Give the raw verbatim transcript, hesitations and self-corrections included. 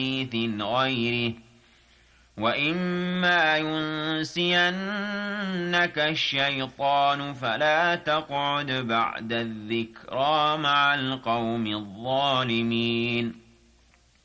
حديث غيره وإما ينسينك الشيطان فلا تقعد بعد الذكرى مع القوم الظالمين